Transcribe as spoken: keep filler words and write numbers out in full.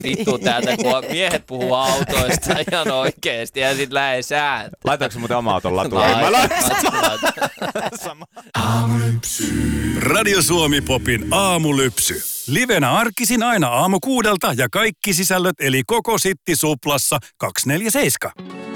vittu täältä, kun miehet puhuu autoista ihan oikeesti ja sit lähe sään. Laitaanko muuten oma auton latuun? Aamulypsy. Radio Suomi Popin aamulypsy. Livenä arkisin aina aamu kuudelta ja kaikki sisällöt eli koko Sitti Suplassa kaksikymmentäneljä seitsemän.